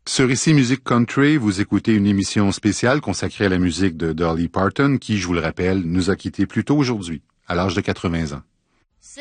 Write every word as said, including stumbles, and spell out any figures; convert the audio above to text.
Sur Ici Musique Country, vous écoutez une émission spéciale consacrée à la musique de Dolly Parton, qui, je vous le rappelle, nous a quittés plus tôt aujourd'hui, à l'âge de quatre-vingts ans.